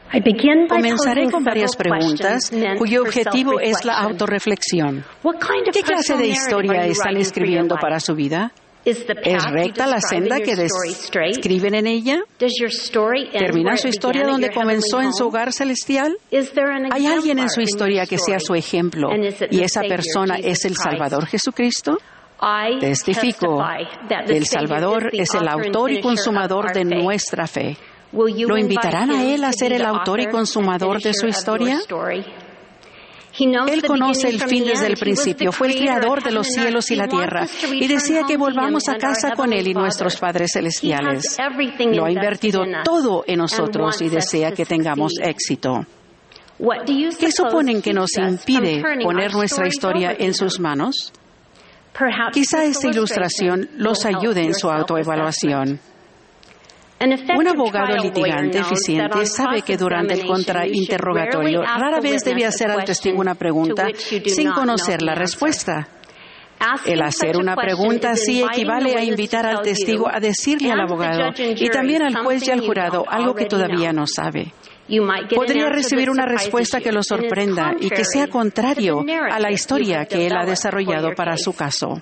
Comenzaré con varias preguntas cuyo objetivo es la autorreflexión. ¿Qué clase de historia están escribiendo para su vida? ¿Es recta la senda que describen en ella? ¿Termina su historia donde comenzó en su hogar celestial? ¿Hay alguien en su historia que sea su ejemplo y esa persona es el Salvador Jesucristo? Testifico que el Salvador es el autor y consumador de nuestra fe. ¿Lo invitarán a Él a ser el autor y consumador de su historia? Él conoce el fin desde el principio, fue el creador de los cielos y la tierra, y desea que volvamos a casa con Él y nuestros Padres celestiales. Lo ha invertido todo en nosotros y desea que tengamos éxito. ¿Qué suponen que nos impide poner nuestra historia en sus manos? Quizá esta ilustración los ayude en su autoevaluación. Un abogado litigante eficiente sabe que durante el contrainterrogatorio rara vez debe hacer al testigo una pregunta sin conocer la respuesta. El hacer una pregunta así equivale a invitar al testigo a decirle al abogado y también al juez y al jurado algo que todavía no sabe. Podría recibir una respuesta que lo sorprenda y que sea contrario a la historia que él ha desarrollado para su caso.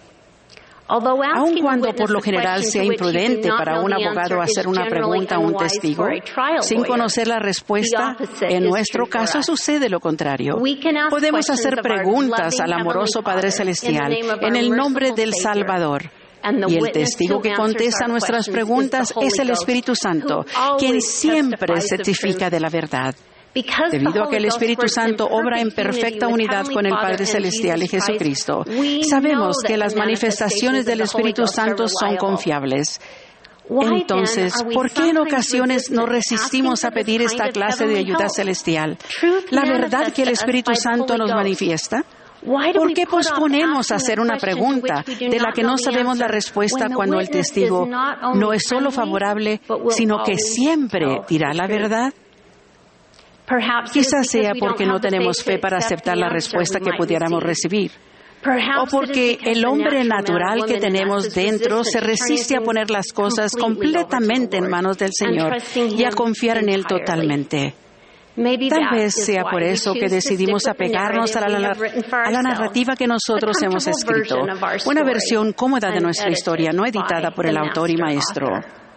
Aun cuando por lo general sea imprudente para un abogado hacer una pregunta a un testigo, sin conocer la respuesta, en nuestro caso sucede lo contrario. Podemos hacer preguntas al amoroso Padre Celestial en el nombre del Salvador. Y el testigo que contesta nuestras preguntas es el Espíritu Santo, quien siempre certifica de la verdad. Debido a que el Espíritu Santo obra en perfecta unidad con el Padre Celestial y Jesucristo, sabemos que las manifestaciones del Espíritu Santo son confiables. Entonces, ¿por qué en ocasiones nos resistimos a pedir esta clase de ayuda celestial? ¿La verdad que el Espíritu Santo nos manifiesta? ¿Por qué posponemos hacer una pregunta de la que no sabemos la respuesta cuando el testigo no es solo favorable, sino que siempre dirá la verdad? Quizás sea porque no tenemos fe para aceptar la respuesta que pudiéramos recibir. O porque el hombre natural que tenemos dentro se resiste a poner las cosas completamente en manos del Señor y a confiar en Él totalmente. Tal vez sea por eso que decidimos apegarnos a la narrativa que nosotros hemos escrito, una versión cómoda de nuestra historia, no editada por el autor y maestro.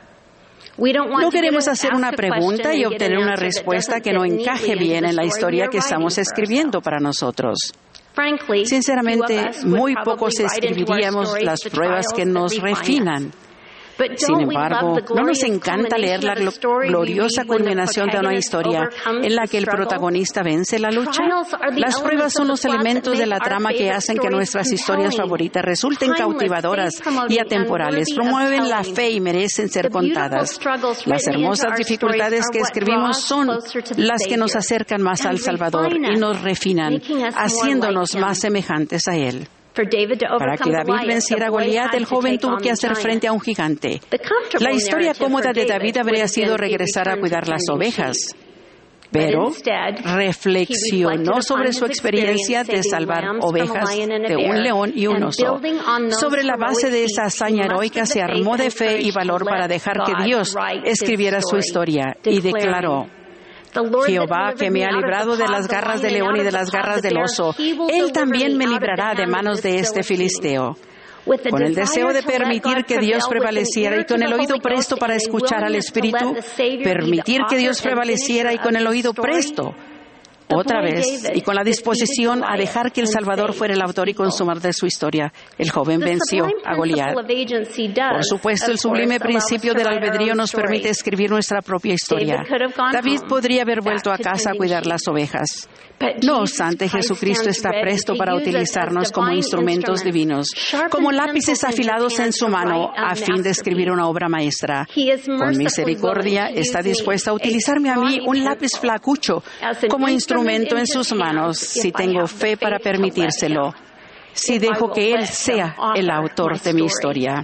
No queremos hacer una pregunta y obtener una respuesta que no encaje bien en la historia que estamos escribiendo para nosotros. Sinceramente, muy pocos escribiríamos las pruebas que nos refinan. Sin embargo, ¿no nos encanta leer la gloriosa culminación de una historia en la que el protagonista vence la lucha? Las pruebas son los elementos de la trama que hacen que nuestras historias favoritas resulten cautivadoras y atemporales, promueven la fe y merecen ser contadas. Las hermosas dificultades que escribimos son las que nos acercan más al Salvador y nos refinan, haciéndonos más semejantes a Él. Para que David venciera a Goliat, el joven tuvo que hacer frente a un gigante. La historia cómoda de David habría sido regresar a cuidar las ovejas, pero reflexionó sobre su experiencia de salvar ovejas de un león y un oso. Sobre la base de esa hazaña heroica se armó de fe y valor para dejar que Dios escribiera su historia y declaró: Jehová, que me ha librado de las garras del león y de las garras del oso, Él también me librará de manos de este filisteo. Con el deseo de permitir que Dios prevaleciera y con el oído presto para escuchar al Espíritu, permitir que Dios prevaleciera y con el oído presto, otra vez, y con la disposición a dejar que el Salvador fuera el autor y consumador de su historia, el joven venció a Goliat. Por supuesto, el sublime principio del albedrío nos permite escribir nuestra propia historia. David podría haber vuelto a casa a cuidar las ovejas. No obstante, Jesucristo está presto para utilizarnos como instrumentos divinos, como lápices afilados en su mano, a fin de escribir una obra maestra. Con misericordia, está dispuesto a utilizarme a mí, un lápiz flacucho, como instrumento en sus manos, si tengo fe para permitírselo, si dejo que Él sea el autor de mi historia.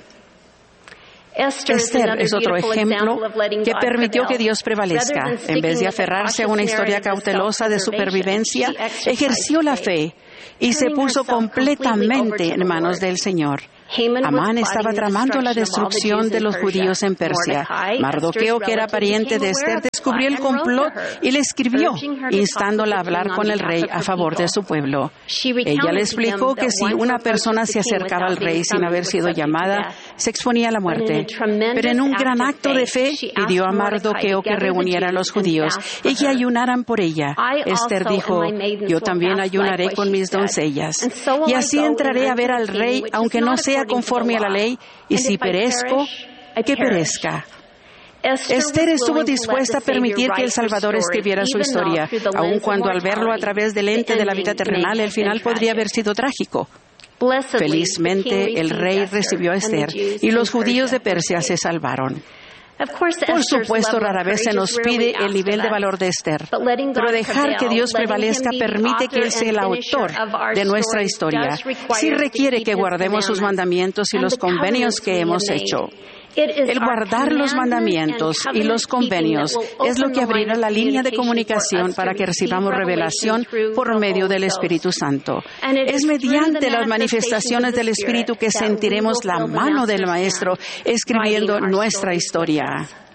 Esther es otro ejemplo que permitió que Dios prevalezca. En vez de aferrarse a una historia cautelosa de supervivencia, ejerció la fe y se puso completamente en manos del Señor. Amán estaba tramando la destrucción de los judíos en Persia. Mardoqueo, que era pariente de Esther, descubrió el complot y le escribió, instándola a hablar con el rey a favor de su pueblo. Ella le explicó que si una persona se acercaba al rey sin haber sido llamada, se exponía a la muerte. Pero en un gran acto de fe, pidió a Mardoqueo que reuniera a los judíos y que ayunaran por ella. Esther dijo, yo también ayunaré con mis doncellas. Y así entraré a ver al rey, aunque no sea conforme a la ley, y si perezco, que perezca. Esther estuvo dispuesta a permitir que el Salvador escribiera su historia, aun cuando al verlo a través del lente de la vida terrenal, el final podría haber sido trágico. Felizmente, el rey recibió a Esther y los judíos de Persia se salvaron. Por supuesto, rara vez se nos pide el nivel de valor de Esther, pero dejar que Dios prevalezca permite que Él sea el autor de nuestra historia. Sí requiere que guardemos sus mandamientos y los convenios que hemos hecho. El guardar los mandamientos y los convenios es lo que abrirá la línea de comunicación para que recibamos revelación por medio del Espíritu Santo. Es mediante las manifestaciones del Espíritu que sentiremos la mano del Maestro escribiendo nuestra historia.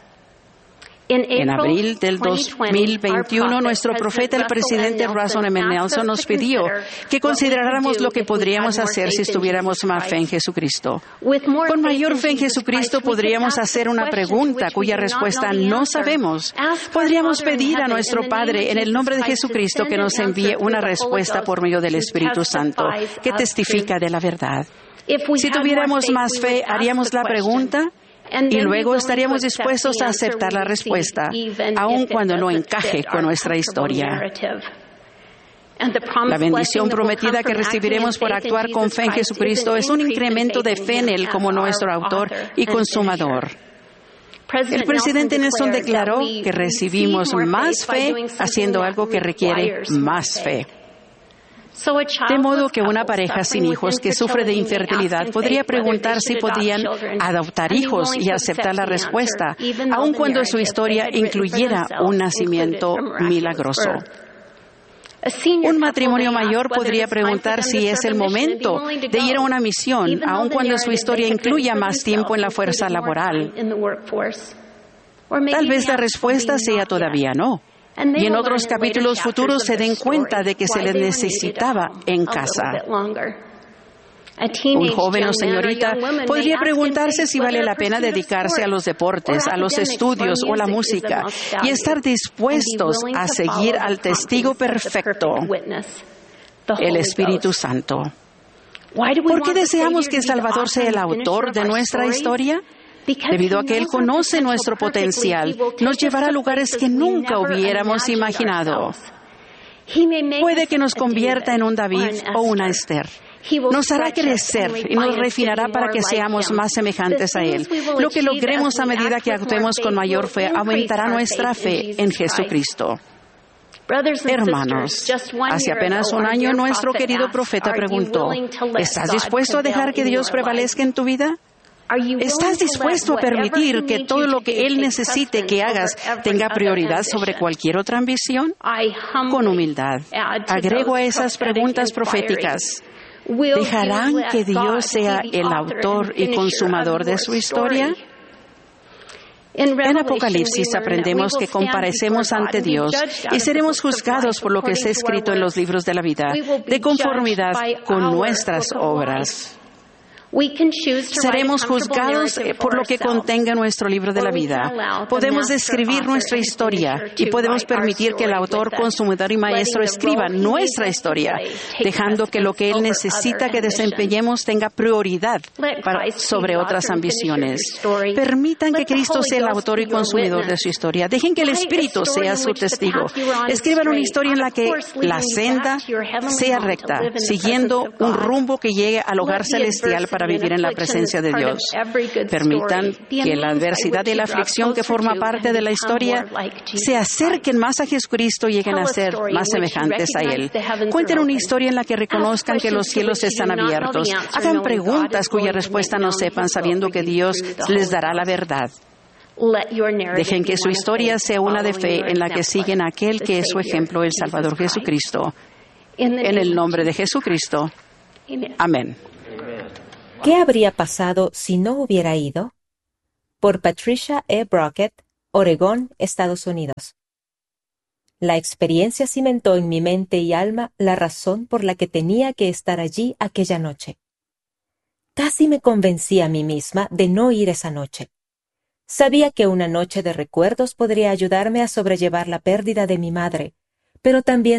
En abril del 2021, nuestro profeta, el presidente Russell M. Nelson, nos pidió que consideráramos lo que podríamos hacer si estuviéramos más fe en Jesucristo. Con mayor fe en Jesucristo podríamos hacer una pregunta cuya respuesta no sabemos. Podríamos pedir a nuestro Padre en el nombre de Jesucristo que nos envíe una respuesta por medio del Espíritu Santo que testifica de la verdad. Si tuviéramos más fe, haríamos la pregunta y luego estaríamos dispuestos a aceptar la respuesta, aun cuando no encaje con nuestra historia. La bendición prometida que recibiremos por actuar con fe en Jesucristo es un incremento de fe en Él como nuestro autor y consumador. El presidente Nelson declaró que recibimos más fe haciendo algo que requiere más fe. De modo que una pareja sin hijos que sufre de infertilidad podría preguntar si podían adoptar hijos y aceptar la respuesta, aun cuando su historia incluyera un nacimiento milagroso. Un matrimonio mayor podría preguntar si es el momento de ir a una misión, aun cuando su historia incluya más tiempo en la fuerza laboral. Tal vez la respuesta sea todavía no. Y en otros capítulos futuros se den cuenta de que se les necesitaba en casa. Un joven o señorita podría preguntarse si vale la pena dedicarse a los deportes, a los estudios o a la música y estar dispuestos a seguir al testigo perfecto, el Espíritu Santo. ¿Por qué deseamos que el Salvador sea el autor de nuestra historia? Debido a que Él conoce nuestro potencial, nos llevará a lugares que nunca hubiéramos imaginado. Puede que nos convierta en un David o una Esther. Nos hará crecer y nos refinará para que seamos más semejantes a Él. Lo que logremos a medida que actuemos con mayor fe aumentará nuestra fe en Jesucristo. Hermanos, hace apenas un año nuestro querido profeta preguntó, ¿estás dispuesto a dejar que Dios prevalezca en tu vida? ¿Estás dispuesto a permitir que todo lo que Él necesite que hagas tenga prioridad sobre cualquier otra ambición? Con humildad, agrego a esas preguntas proféticas. ¿Dejarán que Dios sea el autor y consumador de su historia? En Apocalipsis aprendemos que comparecemos ante Dios y seremos juzgados por lo que está escrito en los libros de la vida, de conformidad con nuestras obras. Seremos juzgados por lo que contenga nuestro libro de la vida. Podemos describir nuestra historia y podemos permitir que el autor, consumador y maestro escriba nuestra historia, dejando que lo que Él necesita que desempeñemos tenga prioridad sobre otras ambiciones. Permitan que Cristo sea el autor y consumidor de su historia. Dejen que el Espíritu sea su testigo. Escriban una historia en la que la senda sea recta, siguiendo un rumbo que llegue al hogar celestial para vivir en la presencia de Dios. Permitan que la adversidad y la aflicción que forma parte de la historia se acerquen más a Jesucristo y lleguen a ser más semejantes a Él. Cuenten una historia en la que reconozcan que los cielos están abiertos. Hagan preguntas cuya respuesta no sepan, sabiendo que Dios les dará la verdad. Dejen que su historia sea una de fe en la que siguen a aquel que es su ejemplo, el Salvador Jesucristo. En el nombre de Jesucristo. Amén. ¿Qué habría pasado si no hubiera ido? Por Patricia E. Brockett, Oregón, Estados Unidos. La experiencia cimentó en mi mente y alma la razón por la que tenía que estar allí aquella noche. Casi me convencí a mí misma de no ir esa noche. Sabía que una noche de recuerdos podría ayudarme a sobrellevar la pérdida de mi madre, pero también